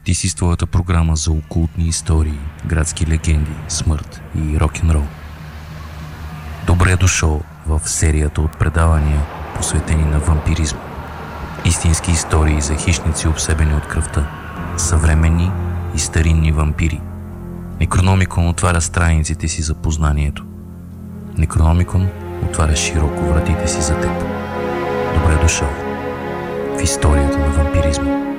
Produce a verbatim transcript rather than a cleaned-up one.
Ти си с твоята програма за окултни истории, градски легенди, смърт и рок-н-рол. Добре дошъл в серията от предавания, посветени на вампиризма. Истински истории за хищници, обсебени от кръвта, съвременни и старинни вампири. Некрономикон отваря страниците си за познанието. Некрономикон отваря широко вратите си за теб. Добре дошъл в историята на вампиризма.